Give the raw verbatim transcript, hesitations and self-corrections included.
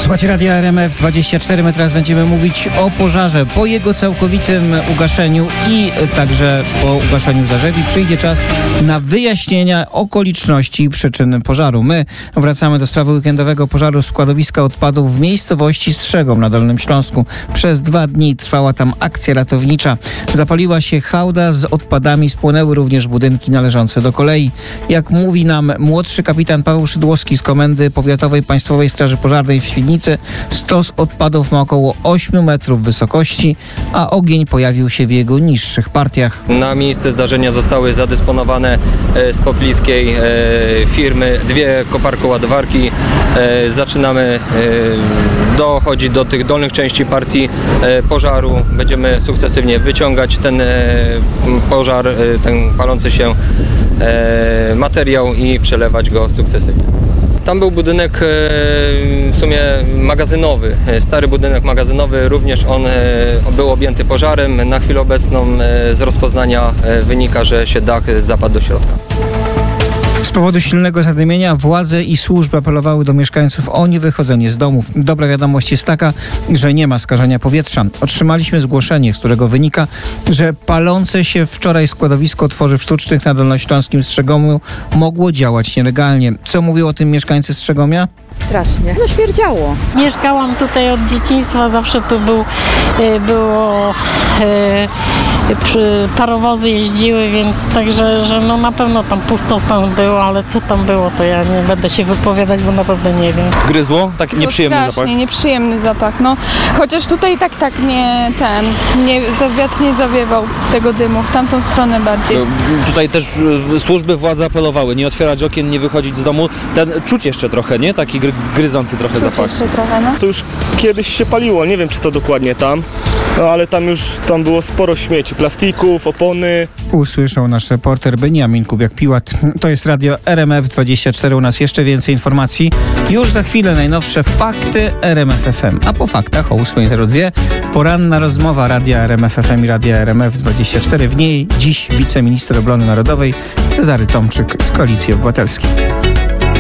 Słuchajcie Radia R M F dwadzieścia cztery. My teraz będziemy mówić o pożarze. Po jego całkowitym ugaszeniu i także po ugaszeniu zarzewi przyjdzie czas na wyjaśnienia okoliczności i przyczyn pożaru. My wracamy do sprawy weekendowego pożaru składowiska odpadów w miejscowości Strzegom na Dolnym Śląsku. Przez dwa dni trwała tam akcja ratownicza. Zapaliła się hałda z odpadami, spłonęły również budynki należące do kolei. Jak mówi nam młodszy kapitan Paweł Szydłowski z Komendy Powiatowej Państwowej Straży Pożarnej w Świdnicy, stos odpadów ma około ośmiu metrów wysokości, a ogień pojawił się w jego niższych partiach. Na miejsce zdarzenia zostały zadysponowane z pobliskiej firmy dwie koparko-ładowarki. Zaczynamy dochodzić do tych dolnych części partii pożaru. Będziemy sukcesywnie wyciągać ten pożar, ten palący się materiał i przelewać go sukcesywnie. Tam był budynek w sumie magazynowy, stary budynek magazynowy, również on był objęty pożarem. Na chwilę obecną z rozpoznania wynika, że się dach zapadł do środka. Z powodu silnego zadymienia władze i służby apelowały do mieszkańców o niewychodzenie z domów. Dobra wiadomość jest taka, że nie ma skażenia powietrza. Otrzymaliśmy zgłoszenie, z którego wynika, że palące się wczoraj składowisko tworzyw sztucznych na Dolnośląskim Strzegomiu mogło działać nielegalnie. Co mówią o tym mieszkańcy Strzegomia? Strasznie. No śmierdziało. Mieszkałam tutaj od dzieciństwa, zawsze tu był, było e, przy, parowozy jeździły, więc także, że no na pewno tam pustostan było, ale co tam było, to ja nie będę się wypowiadać, bo naprawdę nie wiem. Gryzło? Taki nieprzyjemny strasznie, zapach? nieprzyjemny zapach, no. Chociaż tutaj tak, tak nie ten, nie, wiatr nie zawiewał tego dymu, w tamtą stronę bardziej. Tutaj też e, służby, władze apelowały, nie otwierać okien, nie wychodzić z domu. Ten czuć jeszcze trochę, nie? Taki gry, gryzący trochę Czuć zapach. jeszcze trochę, no. To już kiedyś się paliło, nie wiem czy to dokładnie tam, no ale tam już tam było sporo śmieci, plastików, opony. Usłyszał nasz reporter Beniamin Kubiak-Piłat. To jest Radio R M F dwadzieścia cztery. U nas jeszcze więcej informacji. Już za chwilę najnowsze fakty R M F F M. A po faktach o ósma zero dwa poranna rozmowa Radia R M F F M i Radia R M F dwadzieścia cztery. W niej dziś wiceminister obrony narodowej Cezary Tomczyk z Koalicji Obywatelskiej.